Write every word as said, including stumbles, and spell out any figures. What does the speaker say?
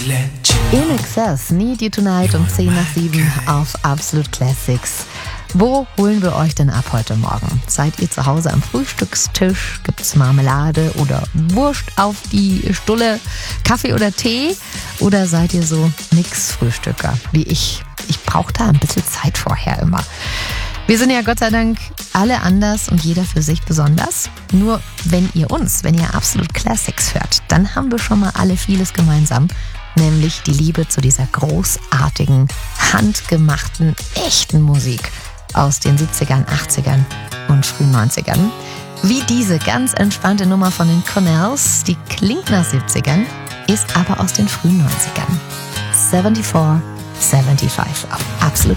In Excess, Need You Tonight um zehn nach sieben auf Absolut Classics. Wo holen wir euch denn ab heute Morgen? Seid ihr zu Hause am Frühstückstisch? Gibt's Marmelade oder Wurst auf die Stulle? Kaffee oder Tee? Oder seid ihr so Nix-Frühstücker wie ich? Ich brauche da ein bisschen Zeit vorher immer. Wir sind ja Gott sei Dank alle anders und jeder für sich besonders. Nur wenn ihr uns, wenn ihr Absolut Classics hört, dann haben wir schon mal alle vieles gemeinsam. Nämlich die Liebe zu dieser großartigen, handgemachten, echten Musik aus den siebzigern, achtzigern und frühen neunzigern. Wie diese ganz entspannte Nummer von den Connells, die klingt nach siebzigern, ist aber aus den frühen neunzigern. vierundsiebzig, fünfundsiebzig auf Absolut